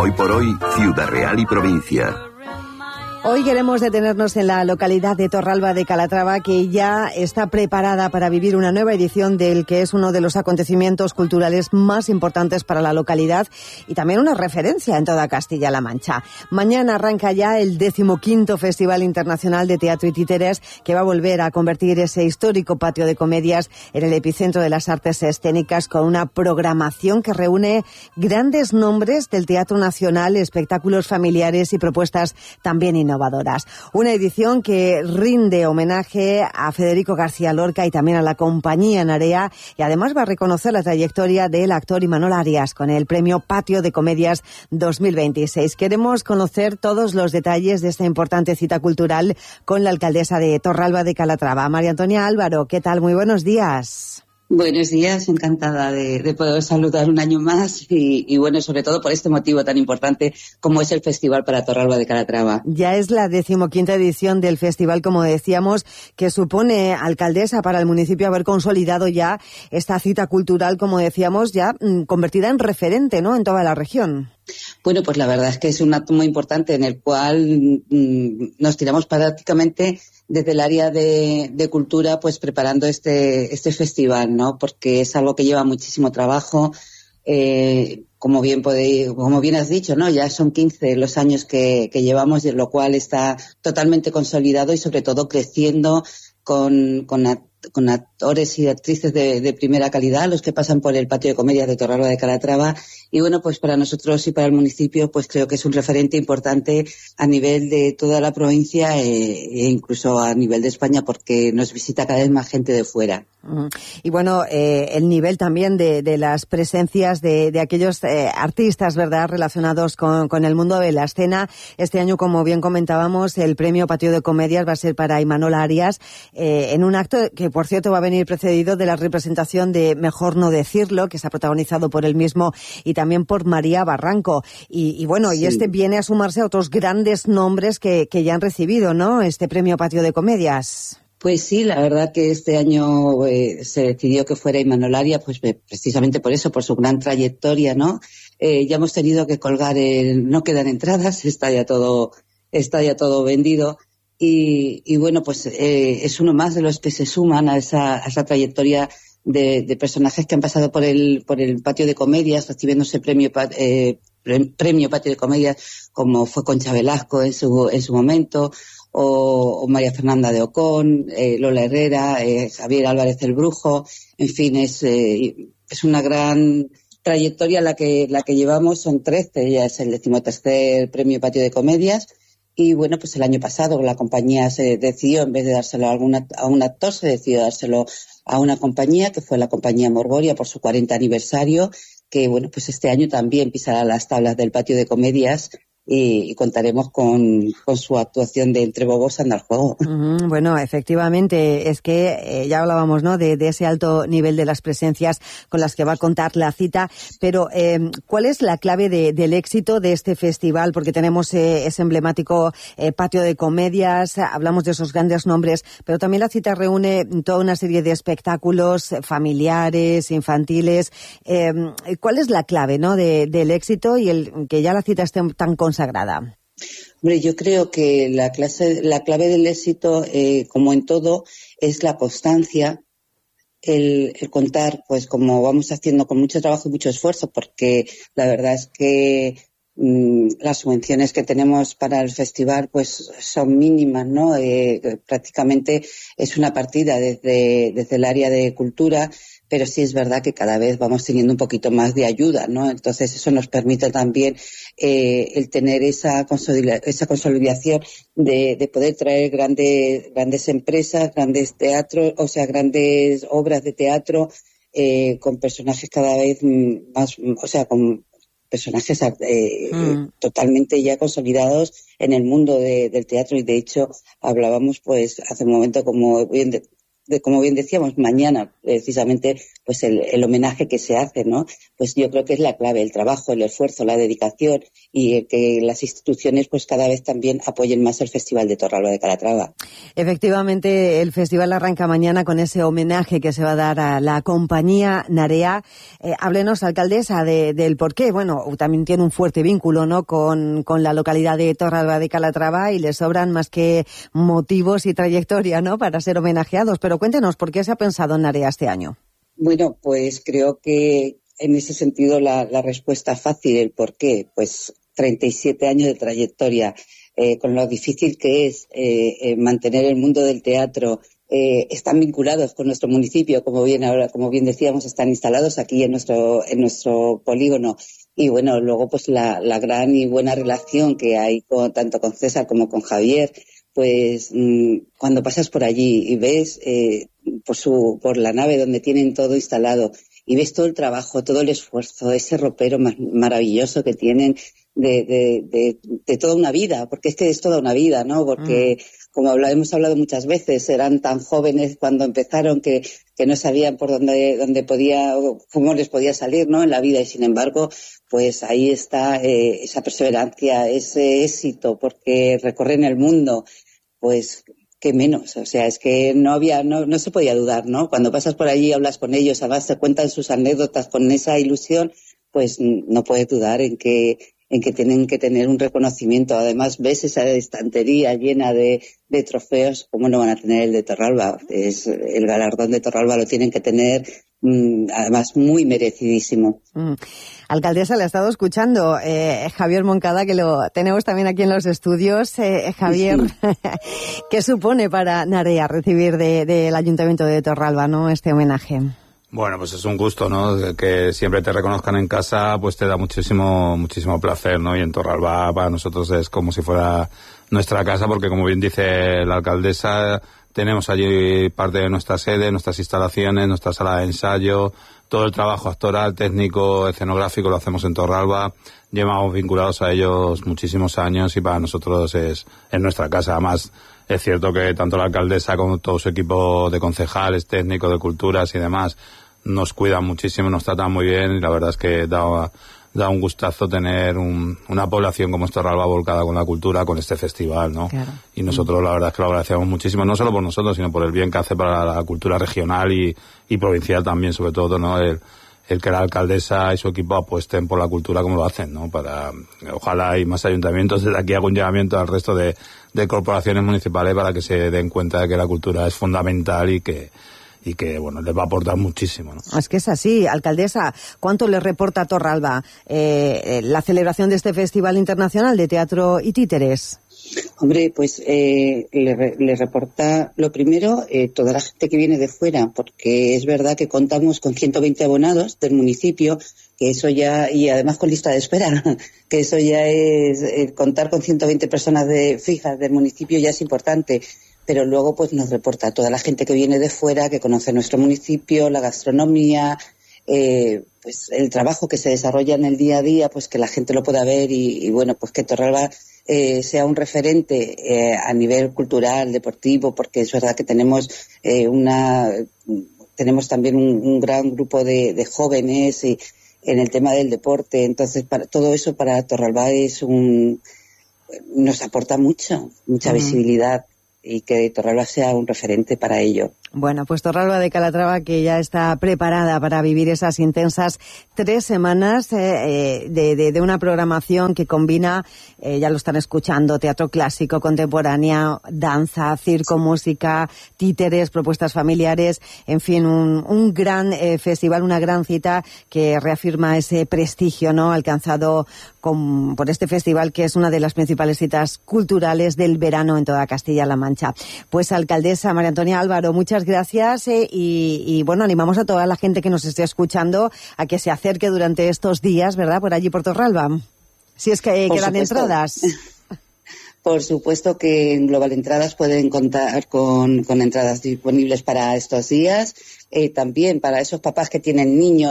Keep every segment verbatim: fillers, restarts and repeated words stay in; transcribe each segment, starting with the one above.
Hoy por hoy, Ciudad Real y provincia. Hoy queremos detenernos en la localidad de Torralba de Calatrava, que ya está preparada para vivir una nueva edición del que es uno de los acontecimientos culturales más importantes para la localidad y también una referencia en toda Castilla-La Mancha. Mañana arranca ya el decimoquinto Festival Internacional de Teatro y Títeres, que va a volver a convertir ese histórico patio de comedias en el epicentro de las artes escénicas, con una programación que reúne grandes nombres del teatro nacional, espectáculos familiares y propuestas también innovadoras. Innovadoras. Una edición que rinde homenaje a Federico García Lorca y también a la compañía Narea, y además va a reconocer la trayectoria del actor Imanol Arias con el premio Patio de Comedias dos mil veintiséis. Queremos conocer todos los detalles de esta importante cita cultural con la alcaldesa de Torralba de Calatrava, María Antonia Álvaro. ¿Qué tal? Muy buenos días. Buenos días, encantada de, de poder saludar un año más y, y bueno, sobre todo por este motivo tan importante como es el Festival para Torralba de Calatrava. Ya es la decimoquinta edición del festival, como decíamos, que supone, alcaldesa, para el municipio haber consolidado ya esta cita cultural, como decíamos, ya mmm, convertida en referente, ¿no?, en toda la región. Bueno, pues la verdad es que es un acto muy importante en el cual mmm, nos tiramos prácticamente desde el área de, de cultura, pues preparando este, este festival, ¿no? Porque es algo que lleva muchísimo trabajo. Eh, como bien podéis, como bien has dicho, ¿no? Ya son quince los años que, que llevamos, de lo cual está totalmente consolidado y sobre todo creciendo con, con, con actores y actrices de, de primera calidad, los que pasan por el patio de comedias de Torralba de Calatrava. Y bueno, pues para nosotros y para el municipio, pues creo que es un referente importante a nivel de toda la provincia eh, e incluso a nivel de España, porque nos visita cada vez más gente de fuera. Y bueno, eh, el nivel también de, de las presencias de, de aquellos eh, artistas, ¿verdad?, relacionados con, con el mundo de la escena. Este año, como bien comentábamos, el premio Patio de Comedias va a ser para Imanol Arias, eh, en un acto que, por cierto, va a venir precedido de la representación de Mejor no decirlo, que está protagonizado por él mismo y también por María Barranco. Y, y bueno, sí. y este viene a sumarse a otros grandes nombres que, que ya han recibido, ¿no?, este premio Patio de Comedias. Pues sí, la verdad que este año eh, se decidió que fuera Imanol Arias, pues eh, precisamente por eso, por su gran trayectoria, ¿no? Eh, ya hemos tenido que colgar el, no quedan entradas, está ya todo, está ya todo vendido. Y, y bueno, pues eh, es uno más de los que se suman a esa, a esa trayectoria de, de personajes que han pasado por el, por el patio de comedias, recibiendo ese premio, eh, premio Patio de Comedias, como fue Concha Velasco en su, en su momento, o, o María Fernanda de Ocón, eh, Lola Herrera, eh, Javier Álvarez el Brujo. En fin, es, eh, es una gran trayectoria la que, la que llevamos, son trece, ya es el decimotercer premio Patio de Comedias. Y bueno, pues el año pasado la compañía se decidió, en vez de dárselo a, alguna, a un actor, se decidió dárselo a una compañía, que fue la compañía Morboria, por su cuarenta aniversario, que bueno, pues este año también pisará las tablas del Patio de Comedias. Y, y contaremos con, con su actuación de Entre Bobos anda al juego. Uh-huh. Bueno, efectivamente, es que eh, ya hablábamos, ¿no?, de, de ese alto nivel de las presencias con las que va a contar la cita, pero eh, ¿cuál es la clave de, del éxito de este festival? Porque tenemos eh, ese emblemático eh, patio de comedias, hablamos de esos grandes nombres, pero también la cita reúne toda una serie de espectáculos familiares, infantiles. Eh, ¿Cuál es la clave, ¿no?, de, del éxito y el que ya la cita esté tan consagrada? Hombre, yo creo que la, clase, la clave del éxito, eh, como en todo, es la constancia, el, el contar, pues como vamos haciendo con mucho trabajo y mucho esfuerzo, porque la verdad es que mmm, las subvenciones que tenemos para el festival pues son mínimas, ¿no? Eh, prácticamente es una partida desde, desde el área de cultura, pero sí es verdad que cada vez vamos teniendo un poquito más de ayuda, ¿no? Entonces eso nos permite también eh, el tener esa, consolida- esa consolidación de, de poder traer grandes, grandes empresas, grandes teatros, o sea, grandes obras de teatro eh, con personajes cada vez más, o sea, con personajes eh, mm. totalmente ya consolidados en el mundo de, del teatro. Y de hecho hablábamos pues hace un momento, como bien de, de, como bien decíamos, mañana precisamente pues el, el homenaje que se hace, ¿no? Pues yo creo que es la clave, el trabajo, el esfuerzo, la dedicación y eh, que las instituciones pues cada vez también apoyen más el Festival de Torralba de Calatrava. Efectivamente, el festival arranca mañana con ese homenaje que se va a dar a la compañía Narea. Eh, háblenos, alcaldesa, de, del por qué. Bueno, también tiene un fuerte vínculo, ¿no?, con, con la localidad de Torralba de Calatrava y le sobran más que motivos y trayectoria, ¿no?, para ser homenajeados. Pero cuéntenos, ¿por qué se ha pensado en Narea este año? Bueno, pues creo que en ese sentido la, la respuesta fácil, el por qué, pues treinta y siete años de trayectoria, eh, con lo difícil que es eh, eh, mantener el mundo del teatro. Eh, están vinculados con nuestro municipio, como bien ahora, como bien decíamos, están instalados aquí en nuestro en nuestro polígono. Y bueno, luego pues la, la gran y buena relación que hay con, tanto con César como con Javier, pues mmm, cuando pasas por allí y ves eh, por su por la nave donde tienen todo instalado y ves todo el trabajo, todo el esfuerzo, ese ropero mar- maravilloso que tienen de, de, de, de toda una vida, porque es que es toda una vida, ¿no? Porque mm. como habla, hemos hablado muchas veces, eran tan jóvenes cuando empezaron que, que no sabían por dónde, dónde podía, cómo les podía salir, ¿no?, en la vida, y sin embargo, pues ahí está eh, esa perseverancia, ese éxito, porque recorren el mundo, pues qué menos, o sea, es que no había, no, no se podía dudar, ¿no? Cuando pasas por allí, hablas con ellos, además te cuentan sus anécdotas con esa ilusión, pues no puedes dudar en que en que tienen que tener un reconocimiento. Además, ves esa estantería llena de, de trofeos, ¿cómo no van a tener el de Torralba? Es, el galardón de Torralba lo tienen que tener, mmm, además, muy merecidísimo. Mm. Alcaldesa, le ha estado escuchando eh, Javier Moncada, que lo tenemos también aquí en los estudios. Eh, Javier, sí. ¿Qué supone para Narea recibir del de, de Ayuntamiento de Torralba, ¿no?, este homenaje? Bueno, pues es un gusto, ¿no? Que siempre te reconozcan en casa, pues te da muchísimo, muchísimo placer, ¿no? Y en Torralba para nosotros es como si fuera nuestra casa, porque como bien dice la alcaldesa, tenemos allí parte de nuestra sede, nuestras instalaciones, nuestra sala de ensayo, todo el trabajo actoral, técnico, escenográfico lo hacemos en Torralba. Llevamos vinculados a ellos muchísimos años y para nosotros es, es nuestra casa. Además, es cierto que tanto la alcaldesa como todo su equipo de concejales, técnicos, de culturas y demás nos cuidan muchísimo, nos tratan muy bien y la verdad es que da, da un gustazo tener un, una población como Torralba volcada con la cultura, con este festival, ¿no? Claro. Y nosotros la verdad es que lo agradecemos muchísimo, no solo por nosotros, sino por el bien que hace para la cultura regional y, y provincial también, sobre todo, ¿no? El, el que la alcaldesa y su equipo apuesten por la cultura como lo hacen, ¿no? Para, ojalá hay más ayuntamientos, desde aquí hago un llamamiento al resto de, de corporaciones municipales para que se den cuenta de que la cultura es fundamental y que y que, bueno, les va a aportar muchísimo, ¿no? Es que es así, alcaldesa. ¿Cuánto le reporta a Torralba eh, la celebración de este Festival Internacional de Teatro y Títeres? Hombre, pues eh, le, le reporta lo primero eh, toda la gente que viene de fuera, porque es verdad que contamos con ciento veinte abonados del municipio, que eso ya, y además con lista de espera, que eso ya es, eh, contar con ciento veinte personas de fijas del municipio ya es importante. Pero luego pues nos reporta toda la gente que viene de fuera, que conoce nuestro municipio, la gastronomía, eh, pues el trabajo que se desarrolla en el día a día, pues que la gente lo pueda ver y, y bueno, pues que Torralba eh, sea un referente eh, a nivel cultural, deportivo, porque es verdad que tenemos eh, una tenemos también un, un gran grupo de, de jóvenes y, en el tema del deporte, entonces para todo eso para Torralba es un nos aporta mucho, mucha uh-huh. visibilidad. Y que Torralba sea un referente para ello. Bueno, pues Torralba de Calatrava, que ya está preparada para vivir esas intensas tres semanas eh, de, de, de una programación que combina, eh, ya lo están escuchando, teatro clásico, contemporánea, danza, circo, música, títeres, propuestas familiares, en fin, un, un gran eh, festival, una gran cita que reafirma ese prestigio, ¿no?, alcanzado con, por este festival, que es una de las principales citas culturales del verano en toda Castilla-La Mancha. Pues alcaldesa María Antonia Álvaro, muchas gracias eh, y, y bueno, animamos a toda la gente que nos esté escuchando a que se acerque durante estos días, ¿verdad?, por allí por Torralba, si es que eh, quedan supuesto. entradas. Por supuesto que en Global Entradas pueden contar con, con entradas disponibles para estos días, eh, también para esos papás que tienen niños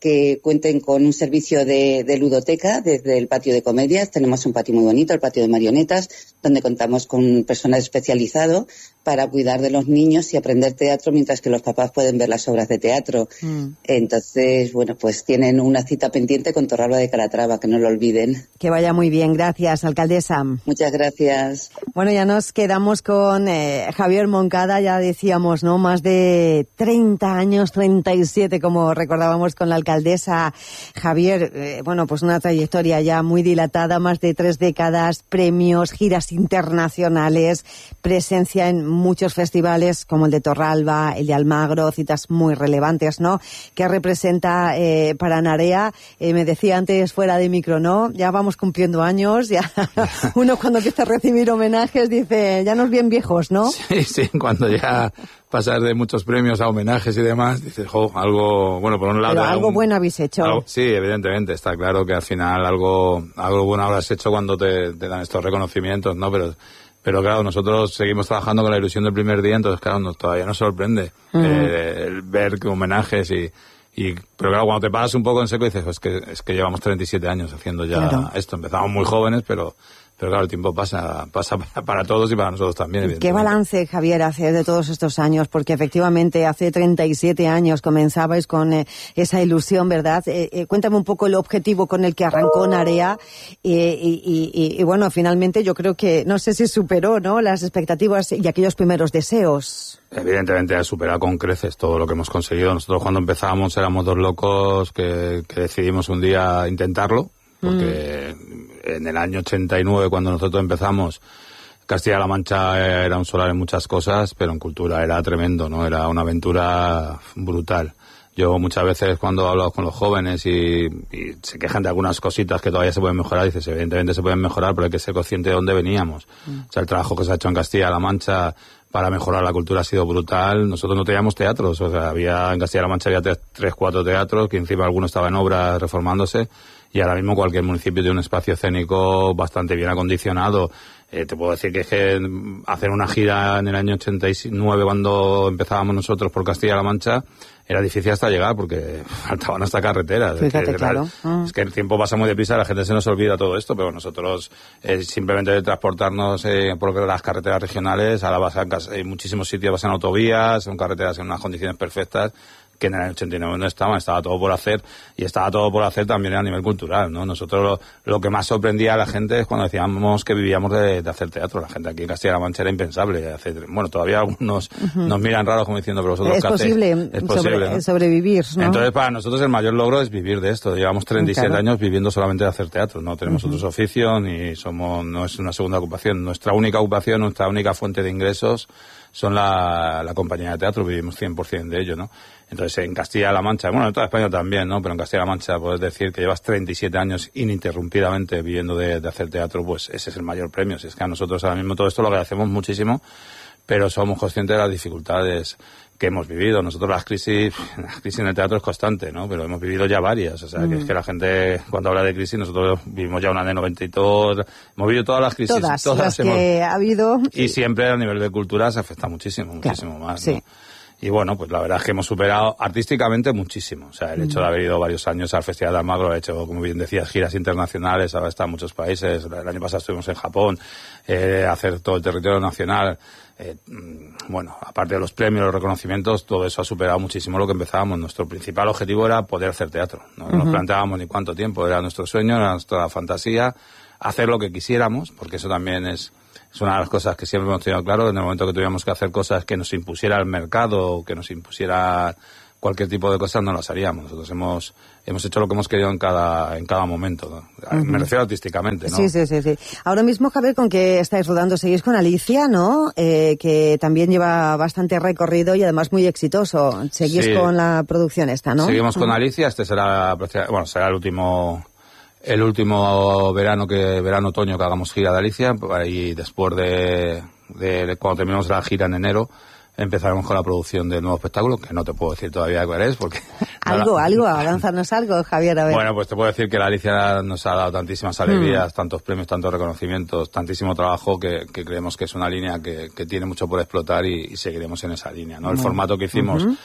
que cuenten con un servicio de, de ludoteca desde el patio de comedias. Tenemos un patio muy bonito, el patio de marionetas, donde contamos con personal especializado para cuidar de los niños y aprender teatro, mientras que los papás pueden ver las obras de teatro. Mm. Entonces, bueno, pues tienen una cita pendiente con Torralba de Calatrava, que no lo olviden. Que vaya muy bien. Gracias, alcaldesa. Muchas gracias. Bueno, ya nos quedamos con eh, Javier Moncada, ya decíamos, ¿no? Más de treinta años, treinta y siete, como recordábamos con la alcaldesa. Alcaldesa Javier, eh, bueno, pues una trayectoria ya muy dilatada, más de tres décadas, premios, giras internacionales, presencia en muchos festivales como el de Torralba, el de Almagro, citas muy relevantes, ¿no? Que representa eh, para Narea, eh, me decía antes fuera de micro, ¿no? Ya vamos cumpliendo años, ya uno cuando empieza a recibir homenajes dice, ya nos bien viejos, ¿no? Sí, sí, cuando ya pasar de muchos premios a homenajes y demás, dices, jo, algo, bueno, por un lado... Pero algo un, bueno habéis hecho. Algo, sí, evidentemente, está claro que al final algo algo bueno habrás hecho cuando te, te dan estos reconocimientos, ¿no? Pero pero claro, nosotros seguimos trabajando con la ilusión del primer día, entonces claro, nos, todavía nos sorprende uh-huh. eh, el ver que homenajes y... Y, pero claro, cuando te paras un poco en seco dices, es que, es que llevamos treinta y siete años haciendo ya claro. esto. Empezamos muy jóvenes, pero... Pero claro, el tiempo pasa pasa para todos y para nosotros también. ¿Qué balance, Javier, hace de todos estos años? Porque efectivamente hace treinta y siete años comenzabais con eh, esa ilusión, ¿verdad? Eh, eh, cuéntame un poco el objetivo con el que arrancó Narea eh, y, y, y, y bueno, finalmente yo creo que, no sé si superó, ¿no?, las expectativas y aquellos primeros deseos. Evidentemente ha superado con creces todo lo que hemos conseguido. Nosotros cuando empezamos éramos dos locos que, que decidimos un día intentarlo, porque... Mm. En el año ochenta y nueve, cuando nosotros empezamos, Castilla-La Mancha era un solar en muchas cosas, pero en cultura era tremendo, ¿no? Era una aventura brutal. Yo muchas veces cuando he hablado con los jóvenes y, y se quejan de algunas cositas que todavía se pueden mejorar, dices, evidentemente se pueden mejorar, pero hay que ser consciente de dónde veníamos. Mm. O sea, el trabajo que se ha hecho en Castilla-La Mancha para mejorar la cultura ha sido brutal. Nosotros no teníamos teatros, o sea, había en Castilla-La Mancha había tres, tres, cuatro teatros, que encima alguno estaba en obra reformándose. Y ahora mismo cualquier municipio tiene un espacio escénico bastante bien acondicionado. Eh, te puedo decir que es que hacer una gira en el año ochenta y nueve, cuando empezábamos nosotros por Castilla-La Mancha, era difícil hasta llegar porque faltaban hasta carreteras. Fíjate, es, que, claro. Ah. es que el tiempo pasa muy deprisa, la gente se nos olvida todo esto, pero nosotros eh, simplemente de transportarnos eh, por las carreteras regionales, ahora vas a, en muchísimos sitios vas en autovías, son carreteras en unas condiciones perfectas, que en el año ochenta y nueve no estaban, estaba todo por hacer, y estaba todo por hacer también a nivel cultural, ¿no? Nosotros lo, lo que más sorprendía a la gente es cuando decíamos que vivíamos de, de hacer teatro. La gente aquí en Castilla-La Mancha era impensable hacer, bueno, todavía algunos uh-huh. nos miran raros como diciendo, pero vosotros es qué posible, hacéis? Es posible sobre, ¿no? sobrevivir, ¿no? Entonces, para nosotros el mayor logro es vivir de esto. Llevamos treinta y siete claro. años viviendo solamente de hacer teatro, no tenemos uh-huh. otros oficios, ni somos, no es una segunda ocupación. Nuestra única ocupación, nuestra única fuente de ingresos son la, la compañía de teatro, vivimos cien por ciento de ello, ¿no? Entonces, en Castilla-La Mancha, bueno, en toda España también, ¿no? Pero en Castilla-La Mancha puedes decir que llevas treinta y siete años ininterrumpidamente viviendo de, de hacer teatro, pues ese es el mayor premio. Si es que a nosotros ahora mismo todo esto lo agradecemos muchísimo, pero somos conscientes de las dificultades que hemos vivido. Nosotros las crisis, la crisis en el teatro es constante, ¿no? Pero hemos vivido ya varias. O sea, mm. que es que la gente, cuando habla de crisis, nosotros vivimos ya una de noventa y dos, hemos vivido todas las crisis. Todas, todas las hemos, que ha habido. Y sí. siempre a nivel de cultura se afecta muchísimo, muchísimo claro, más, sí. ¿no? Y bueno, pues la verdad es que hemos superado artísticamente muchísimo. O sea, el hecho de haber ido varios años al Festival de Almagro, ha hecho, como bien decías, giras internacionales, ahora está en muchos países. El año pasado estuvimos en Japón, eh, hacer todo el territorio nacional. Eh, bueno, aparte de los premios, los reconocimientos, todo eso ha superado muchísimo lo que empezábamos. Nuestro principal objetivo era poder hacer teatro. No uh-huh. nos planteábamos ni cuánto tiempo, era nuestro sueño, era nuestra fantasía, hacer lo que quisiéramos, porque eso también es... Es una de las cosas que siempre hemos tenido claro, en el momento que tuviéramos que hacer cosas que nos impusiera el mercado o que nos impusiera cualquier tipo de cosas, no las haríamos. Nosotros hemos hemos hecho lo que hemos querido en cada en cada momento, ¿no? Uh-huh. Me refiero artísticamente, ¿no? Sí, sí, sí, sí. Ahora mismo, Javier, ¿con qué estáis rodando? Seguís con Alicia, ¿no? Eh, que también lleva bastante recorrido y además muy exitoso. Seguís sí. con la producción esta, ¿no? Seguimos con uh-huh. Alicia, este será, bueno, será el último... El último verano que verano otoño que hagamos gira de Alicia, y después de, de cuando terminemos la gira en enero empezaremos con la producción del nuevo espectáculo, que no te puedo decir todavía cuál es, porque... algo, la... algo, avanzarnos algo, Javier, a ver. Bueno, pues te puedo decir que la Alicia nos ha dado tantísimas alegrías, mm. tantos premios, tantos reconocimientos, tantísimo trabajo, que, que creemos que es una línea que, que tiene mucho por explotar y, y seguiremos en esa línea, ¿no? El mm. formato que hicimos... Uh-huh.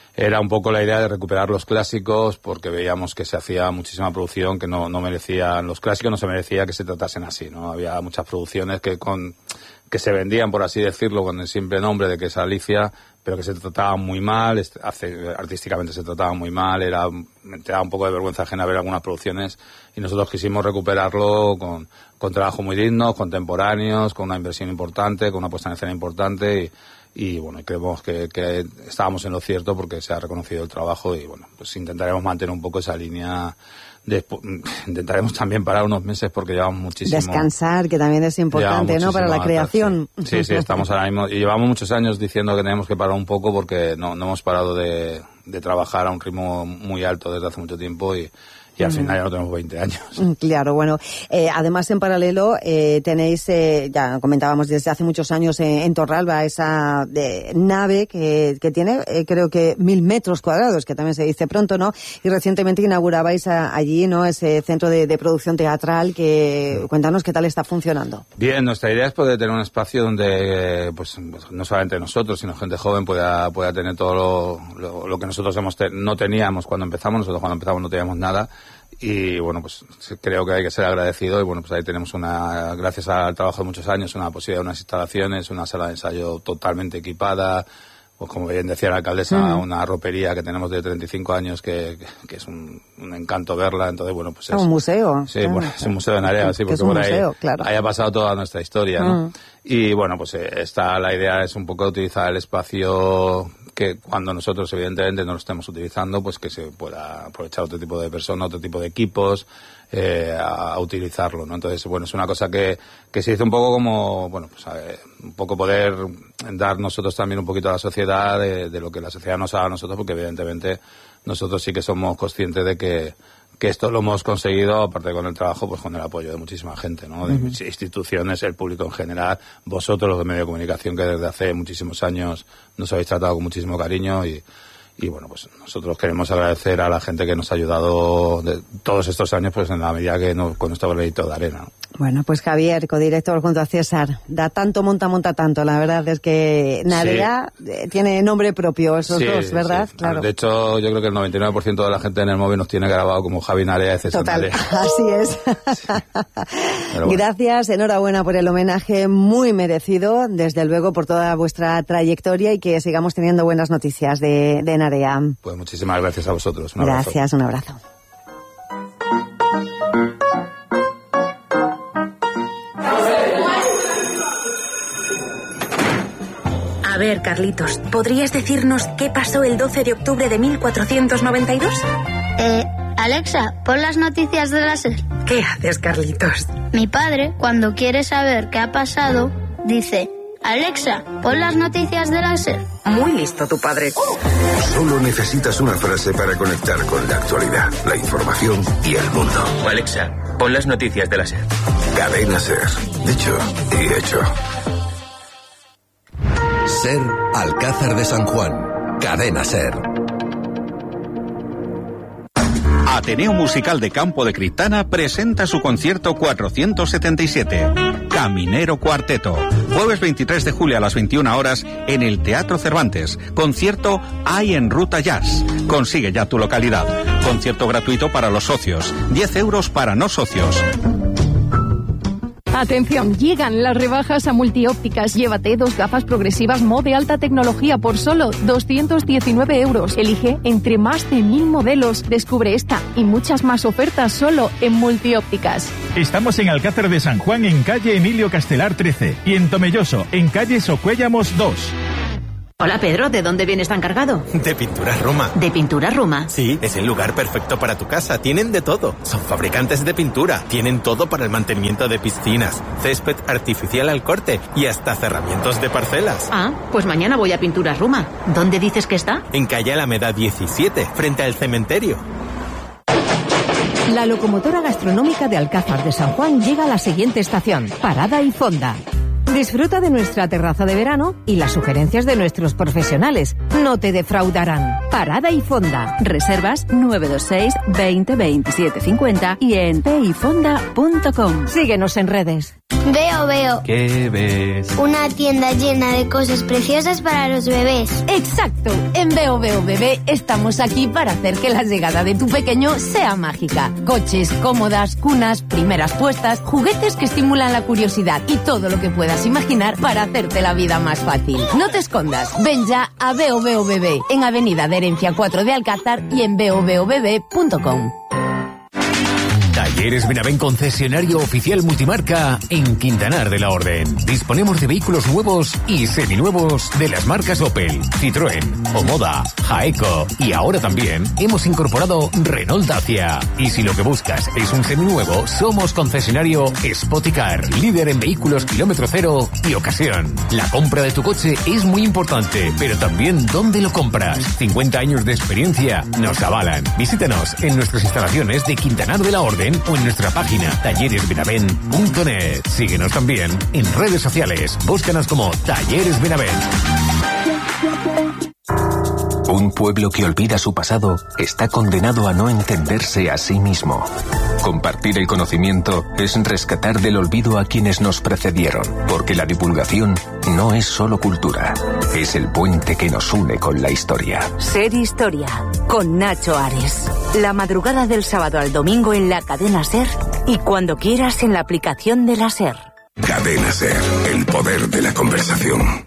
era un poco la idea de recuperar los clásicos, porque veíamos que se hacía muchísima producción que no, no merecían, los clásicos no se merecía que se tratasen así, ¿no? Había muchas producciones que con que se vendían, por así decirlo, con el simple nombre de que es Alicia, pero que se trataban muy mal, hace, artísticamente se trataban muy mal, era, te daba un poco de vergüenza ajena ver algunas producciones, y nosotros quisimos recuperarlo con, con trabajo muy digno, contemporáneos, con una inversión importante, con una puesta en escena importante, y y bueno, creemos que, que estábamos en lo cierto porque se ha reconocido el trabajo y bueno, pues intentaremos mantener un poco esa línea. Después, intentaremos también parar unos meses porque llevamos muchísimo... Descansar, que también es importante, ¿no?, para la creación. Sí, sí, sí, estamos ahora mismo... Y llevamos muchos años diciendo que tenemos que parar un poco porque no, no hemos parado de, de trabajar a un ritmo muy alto desde hace mucho tiempo y... Y al final ya no tenemos veinte años. Claro, bueno. Eh, además, en paralelo, eh, tenéis, eh, ya comentábamos desde hace muchos años eh, en Torralba, esa de, nave que, que tiene, eh, creo que mil metros cuadrados, que también se dice pronto, ¿no? Y recientemente inaugurabais a, allí, ¿no?, ese centro de, de producción teatral que, cuéntanos qué tal está funcionando. Bien, nuestra idea es poder tener un espacio donde, pues, no solamente nosotros, sino gente joven pueda, pueda tener todo lo, lo, lo que nosotros hemos te, no teníamos cuando empezamos. Nosotros cuando empezamos no teníamos nada. Y bueno, pues creo que hay que ser agradecido y bueno, pues ahí tenemos una, gracias al trabajo de muchos años, una posibilidad de unas instalaciones, una sala de ensayo totalmente equipada, pues como bien decía la alcaldesa, mm. una ropería que tenemos de treinta y cinco años que, que es un, un encanto verla, entonces bueno, pues es... un museo. Sí, bueno, es un museo en área, sí, porque por ahí, museo, claro. ahí ha pasado toda nuestra historia, ¿no? Mm. Y bueno, pues esta, la idea es un poco utilizar el espacio que cuando nosotros evidentemente no lo estemos utilizando, pues que se pueda aprovechar otro tipo de personas, otro tipo de equipos, eh, a, a utilizarlo, ¿no? Entonces, bueno, es una cosa que, que se hizo un poco como, bueno, pues a ver, un poco poder dar nosotros también un poquito a la sociedad de, de lo que la sociedad nos haga a nosotros, porque evidentemente nosotros sí que somos conscientes de que que esto lo hemos conseguido, aparte con el trabajo, pues con el apoyo de muchísima gente, ¿no? De uh-huh. instituciones, el público en general, vosotros los de medio de comunicación que desde hace muchísimos años nos habéis tratado con muchísimo cariño y, y bueno, pues nosotros queremos agradecer a la gente que nos ha ayudado de todos estos años, pues en la medida que nos, con nuestro granito de arena, ¿no? Bueno, pues Javier, codirector junto a César, da tanto, monta, monta tanto. La verdad es que Narea sí. tiene nombre propio, esos sí, dos, ¿verdad? Sí. Claro. De hecho, yo creo que el noventa y nueve por ciento de la gente en el móvil nos tiene grabado como Javi Narea y César Total, Narea. Así es. Sí. Bueno. Gracias, enhorabuena por el homenaje muy merecido, desde luego por toda vuestra trayectoria y que sigamos teniendo buenas noticias de, de Narea. Pues muchísimas gracias a vosotros. Un gracias, abrazo. un abrazo. A ver, Carlitos, ¿podrías decirnos qué pasó el doce de octubre de mil cuatrocientos noventa y dos? Eh, Alexa, pon las noticias de la SER. ¿Qué haces, Carlitos? Mi padre, cuando quiere saber qué ha pasado, dice: Alexa, pon las noticias de la SER. Muy listo tu padre. Solo necesitas una frase para conectar con la actualidad, la información y el mundo. Alexa, pon las noticias de la SER. Cadena SER. Dicho y hecho. SER Alcázar de San Juan. Cadena SER. Ateneo Musical de Campo de Criptana presenta su concierto cuatrocientos setenta y siete, Caminero Cuarteto, jueves veintitrés de julio a las veintiuna horas en el Teatro Cervantes. Concierto Hay en Ruta Jazz. Consigue ya tu localidad. Concierto gratuito para los socios, diez euros para no socios. Atención, llegan las rebajas a Multiópticas. Llévate dos gafas progresivas Mo de alta tecnología por solo doscientos diecinueve euros. Elige entre más de mil modelos. Descubre esta y muchas más ofertas solo en Multiópticas. Estamos en Alcázar de San Juan, en calle Emilio Castelar trece, y en Tomelloso, en calle Socuéllamos dos. Hola Pedro, ¿de dónde vienes tan cargado? De Pinturas Roma. ¿De Pinturas Roma? Sí, es el lugar perfecto para tu casa. Tienen de todo. Son fabricantes de pintura. Tienen todo para el mantenimiento de piscinas, césped artificial al corte y hasta cerramientos de parcelas. Ah, pues mañana voy a Pinturas Roma. ¿Dónde dices que está? En calle Alameda diecisiete, frente al cementerio. La locomotora gastronómica de Alcázar de San Juan llega a la siguiente estación, Parada y Fonda. Disfruta de nuestra terraza de verano y las sugerencias de nuestros profesionales. No te defraudarán. Parada y Fonda. Reservas nueve dos seis, veinte, veintisiete, cincuenta y en peifonda punto com. Síguenos en redes. Veo, veo. ¿Qué ves? Una tienda llena de cosas preciosas para los bebés. Exacto. En Veo Veo Bebé estamos aquí para hacer que la llegada de tu pequeño sea mágica. Coches, cómodas, cunas, primeras puestas, juguetes que estimulan la curiosidad y todo lo que puedas imaginar para hacerte la vida más fácil. No te escondas. Ven ya a Veo Veo Bebé en Avenida de Herencia cuatro de Alcázar y en veo veo bebé punto com. Talleres Benavent, concesionario oficial multimarca en Quintanar de la Orden. Disponemos de vehículos nuevos y seminuevos de las marcas Opel, Citroën, Omoda, Jaeco y ahora también hemos incorporado Renault Dacia. Y si lo que buscas es un seminuevo, somos concesionario Spoticar, líder en vehículos kilómetro cero y ocasión. La compra de tu coche es muy importante, pero también dónde lo compras. cincuenta años de experiencia nos avalan. Visítanos en nuestras instalaciones de Quintanar de la Orden o en nuestra página talleres benavent punto net. Síguenos también en redes sociales. Búscanos como Talleres Benavent. Un pueblo que olvida su pasado está condenado a no entenderse a sí mismo. Compartir el conocimiento es rescatar del olvido a quienes nos precedieron, porque la divulgación no es solo cultura, es el puente que nos une con la historia. Ser Historia, con Nacho Ares. La madrugada del sábado al domingo en la cadena SER y cuando quieras en la aplicación de la SER. Cadena SER, el poder de la conversación.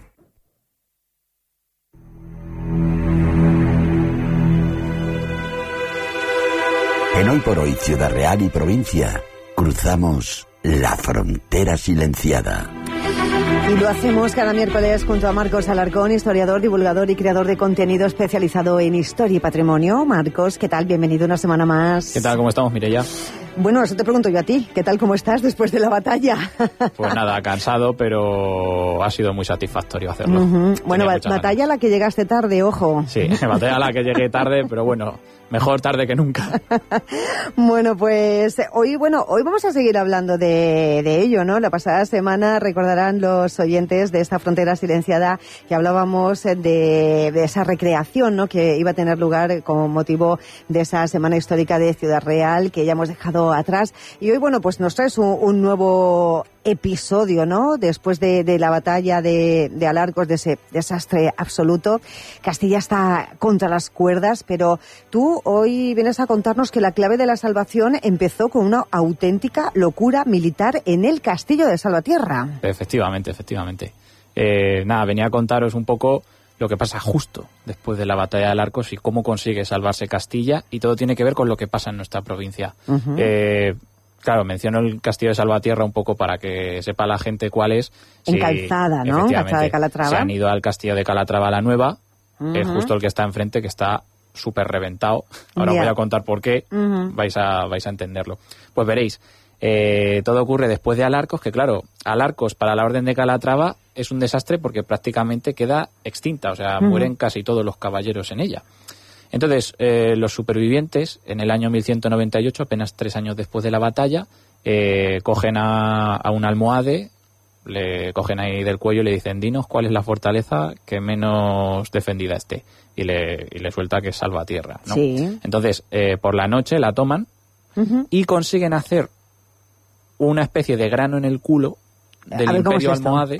En Hoy por Hoy, Ciudad Real y provincia, cruzamos la frontera silenciada. Y lo hacemos cada miércoles junto a Marcos Alarcón, historiador, divulgador y creador de contenido especializado en historia y patrimonio. Marcos, ¿qué tal? Bienvenido una semana más. ¿Qué tal? ¿Cómo estamos, Mireia? Bueno, eso te pregunto yo a ti. ¿Qué tal? ¿Cómo estás después de la batalla? Pues nada, cansado, pero ha sido muy satisfactorio hacerlo. Uh-huh. Bueno, ba- batalla ganas. a la que llegaste tarde, ojo. Sí, batalla a la que llegué tarde, pero bueno, mejor tarde que nunca. Bueno, pues hoy, bueno, hoy vamos a seguir hablando de, de ello, ¿no? La pasada semana recordarán los oyentes de esta frontera silenciada que hablábamos de, de esa recreación, ¿no? Que iba a tener lugar como motivo de esa semana histórica de Ciudad Real, que ya hemos dejado atrás. Y hoy, bueno, pues nos traes un, un nuevo episodio, ¿no? Después de, de la batalla de, de Alarcos, de ese desastre absoluto. Castilla está contra las cuerdas, pero tú hoy vienes a contarnos que la clave de la salvación empezó con una auténtica locura militar en el castillo de Salvatierra. Efectivamente, efectivamente. Eh, nada, venía a contaros un poco lo que pasa justo después de la batalla de Alarcos y cómo consigue salvarse Castilla, y todo tiene que ver con lo que pasa en nuestra provincia. Uh-huh. Eh, claro, menciono el castillo de Salvatierra un poco para que sepa la gente cuál es. En sí, Calzada, ¿no? Calzada de Calatrava. Se han ido al castillo de Calatrava la Nueva, uh-huh. Es justo el que está enfrente, que está súper reventado. Ahora yeah. voy a contar por qué, uh-huh. vais a vais a entenderlo. Pues veréis, eh, todo ocurre después de Alarcos, que claro, Alarcos para la Orden de Calatrava es un desastre porque prácticamente queda extinta, o sea, uh-huh. mueren casi todos los caballeros en ella. Entonces, eh, los supervivientes, en el año mil ciento noventa y ocho, apenas tres años después de la batalla, eh, cogen a, a un almohade, le cogen ahí del cuello y le dicen: dinos cuál es la fortaleza que menos defendida esté. Y le, y le suelta que es Salvatierra, ¿no? Sí. Entonces, eh, por la noche la toman uh-huh. y consiguen hacer una especie de grano en el culo del Imperio es Almohade.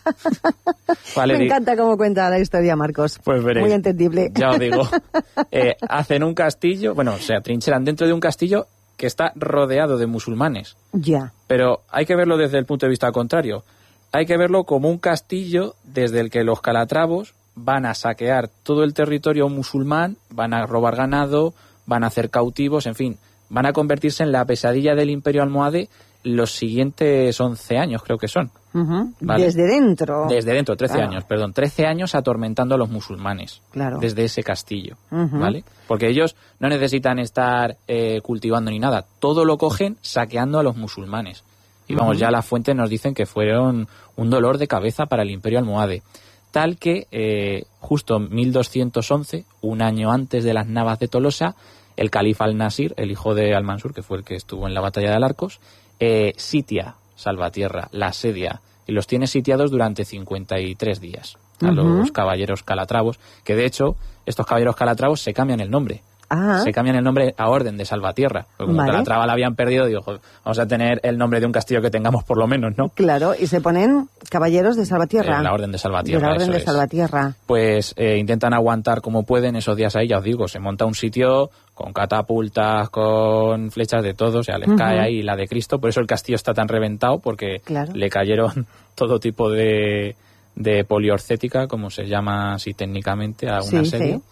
Vale, me encanta cómo cuenta la historia, Marcos. Pues veréis. Muy entendible. Ya os digo. Eh, hacen un castillo, bueno, se atrincheran dentro de un castillo que está rodeado de musulmanes. Ya. Pero hay que verlo desde el punto de vista contrario. Hay que verlo como un castillo desde el que los calatravos van a saquear todo el territorio musulmán, van a robar ganado, van a hacer cautivos, en fin, van a convertirse en la pesadilla del Imperio Almohade los siguientes once años, creo que son. Uh-huh. ¿Vale? Desde dentro. Desde dentro, trece claro. años, perdón. trece años atormentando a los musulmanes. Claro. Desde ese castillo, uh-huh. ¿vale? Porque ellos no necesitan estar eh, cultivando ni nada. Todo lo cogen saqueando a los musulmanes. Y vamos, uh-huh. ya las fuentes nos dicen que fueron un dolor de cabeza para el Imperio Almohade. Tal que, eh, justo en mil doscientos once, un año antes de las Navas de Tolosa, el califa al-Nasir, el hijo de Al-Mansur, que fue el que estuvo en la batalla de Alarcos, eh, sitia Salvatierra, la asedia, y los tiene sitiados durante cincuenta y tres días a uh-huh. los caballeros calatravos, que de hecho, estos caballeros calatravos se cambian el nombre. Ah. Se cambian el nombre a Orden de Salvatierra. Porque como Vale. Calatrava la habían perdido, digo, joder, vamos a tener el nombre de un castillo que tengamos por lo menos, ¿no? Claro, y se ponen caballeros de Salvatierra. Eh, la Orden de Salvatierra, De la Orden eso de es. Salvatierra. Pues eh, intentan aguantar como pueden esos días ahí, ya os digo, se monta un sitio con catapultas, con flechas de todo, o sea, les Ujú. cae ahí la de Cristo, por eso el castillo está tan reventado, porque Claro. le cayeron todo tipo de, de poliorcética, como se llama así técnicamente, a un Sí, asedio. sí.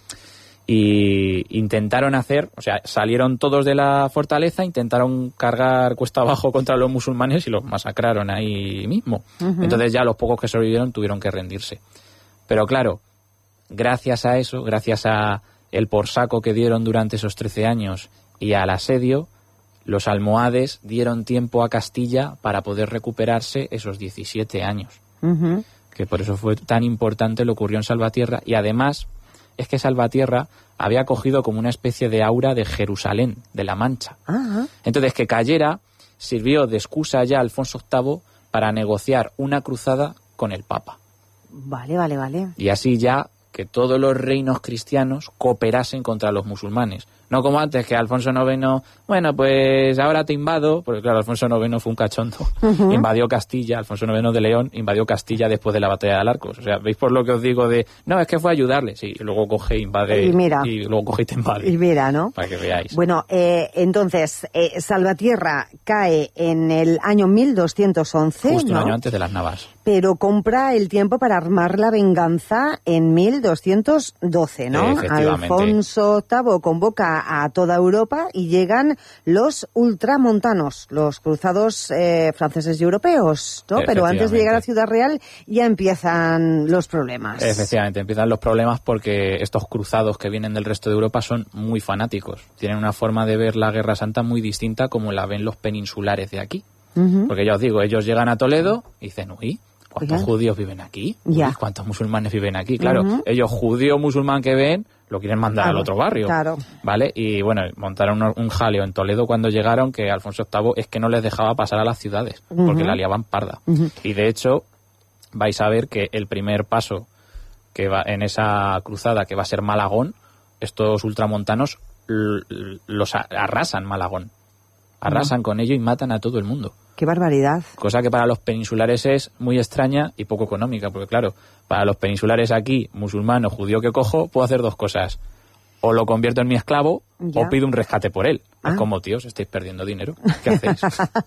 Y intentaron hacer, o sea, salieron todos de la fortaleza, intentaron cargar cuesta abajo contra los musulmanes y los masacraron ahí mismo. Ujú. Entonces ya los pocos que sobrevivieron tuvieron que rendirse. Pero claro, gracias a eso, gracias a el por saco que dieron durante esos trece años y al asedio, los almohades dieron tiempo a Castilla para poder recuperarse esos diecisiete años. Ujú. Que por eso fue tan importante lo que ocurrió en Salvatierra. Y además es que Salvatierra había cogido como una especie de aura de Jerusalén, de la Mancha. Ah, Entonces que cayera sirvió de excusa ya a Alfonso octavo para negociar una cruzada con el Papa. vale, vale, vale. Y así ya que todos los reinos cristianos cooperasen contra los musulmanes. No como antes, que Alfonso noveno, bueno, pues ahora te invado, porque claro, Alfonso noveno fue un cachondo, Ujú. invadió Castilla, Alfonso noveno de León invadió Castilla después de la batalla de Alarcos. O sea, ¿veis por lo que os digo de, no, es que fue a ayudarle? Sí, y luego coge, invade, Y mira. y luego coge y te invade. Y mira, ¿no? Para que veáis. Bueno, eh, entonces, eh, Salvatierra cae en el año mil doscientos once, Justo ¿no? un año antes de las Navas. Pero compra el tiempo para armar la venganza en mil doscientos doce, ¿no? Efectivamente. Alfonso octavo convoca a toda Europa y llegan los ultramontanos, los cruzados eh, franceses y europeos, ¿no? Pero antes de llegar a Ciudad Real ya empiezan los problemas. Efectivamente, empiezan los problemas porque estos cruzados que vienen del resto de Europa son muy fanáticos. Tienen una forma de ver la Guerra Santa muy distinta como la ven los peninsulares de aquí. Ujú. Porque ya os digo, ellos llegan a Toledo y dicen, uy, ¿cuántos Oigan. judíos viven aquí? Uy, Ya. ¿cuántos musulmanes viven aquí? Claro, Ujú. ellos judío musulmán que ven lo quieren mandar Ah, al otro barrio. Claro. ¿Vale? Y bueno, montaron un, un jaleo en Toledo cuando llegaron que Alfonso octavo es que no les dejaba pasar a las ciudades porque Ujú. la liaban parda. Ujú. Y de hecho, vais a ver que el primer paso que va en esa cruzada, que va a ser Malagón, estos ultramontanos l- l- los a- arrasan Malagón. Arrasan con ello y matan a todo el mundo. Qué barbaridad. Cosa que para los peninsulares es muy extraña y poco económica, porque claro, para los peninsulares aquí, musulmán o judío que cojo, puedo hacer dos cosas. O lo convierto en mi esclavo, Ya. o pido un rescate por él. Ah. Es como, tíos, estáis perdiendo dinero. ¿Qué hacéis?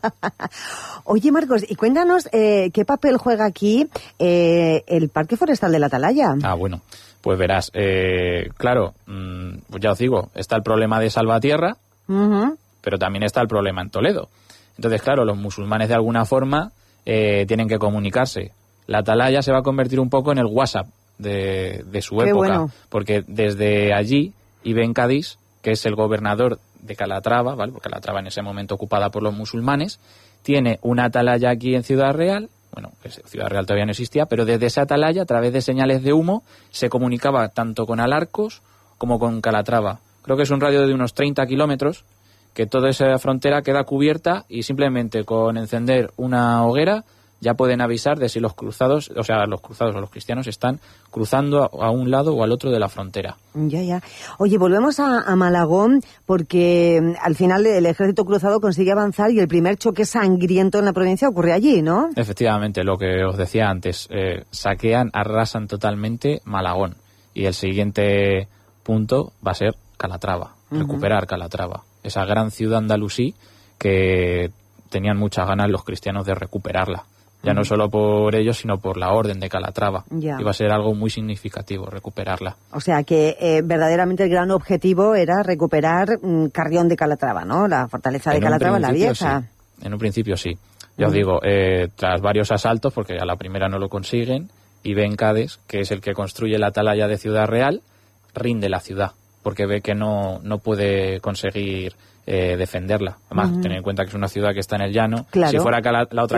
Oye, Marcos, y cuéntanos eh, qué papel juega aquí eh, el Parque Forestal de la Atalaya. Ah, bueno, pues verás, eh, claro, mmm, pues ya os digo, está el problema de Salvatierra, Ujú. pero también está el problema en Toledo. Entonces, claro, los musulmanes de alguna forma eh, tienen que comunicarse. La Atalaya se va a convertir un poco en el WhatsApp de, de su Qué época, bueno. porque desde allí Ibn Cádiz, que es el gobernador de Calatrava, ¿vale? Porque Calatrava en ese momento ocupada por los musulmanes, tiene una atalaya aquí en Ciudad Real. Bueno, pues Ciudad Real todavía no existía, pero desde esa atalaya, a través de señales de humo, se comunicaba tanto con Alarcos como con Calatrava. Creo que es un radio de unos treinta kilómetros, que toda esa frontera queda cubierta y simplemente con encender una hoguera ya pueden avisar de si los cruzados, o sea, los cruzados o los cristianos están cruzando a, a un lado o al otro de la frontera. Ya, ya. Oye, volvemos a, a Malagón porque mm, al final el ejército cruzado consigue avanzar y el primer choque sangriento en la provincia ocurre allí, ¿no? Efectivamente, lo que os decía antes, eh, saquean, arrasan totalmente Malagón y el siguiente punto va a ser Calatrava, Ujú. recuperar Calatrava, esa gran ciudad andalusí que tenían muchas ganas los cristianos de recuperarla. Ya no Ujú. solo por ellos, sino por la orden de Calatrava. Ya. Iba a ser algo muy significativo recuperarla. O sea que eh, verdaderamente el gran objetivo era recuperar mm, Carrión de Calatrava, ¿no? La fortaleza de En un Calatrava, la principio, vieja. sí. En un principio sí. Ya os Ujú. digo, eh, tras varios asaltos, porque a la primera no lo consiguen, Ibn Cádiz, que es el que construye la atalaya de Ciudad Real, rinde la ciudad, porque ve que no, no puede conseguir eh, defenderla. Además, Ujú. tened en cuenta que es una ciudad que está en el llano. Claro. Si fuera Cala- la otra